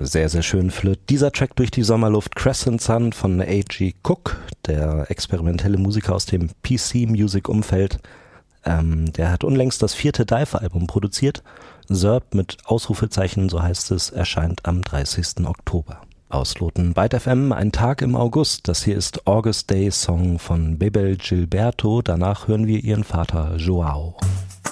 Sehr, sehr schön flirrt dieser Track durch die Sommerluft. Crescent Sun von A.G. Cook, der experimentelle Musiker aus dem PC-Music-Umfeld. Der hat unlängst das 4. Dive-Album produziert. Zerb mit Ausrufezeichen, so heißt es, erscheint am 30. Oktober. Ausloten Byte FM, ein Tag im August. Das hier ist August Day Song von Bebel Gilberto. Danach hören wir ihren Vater Joao.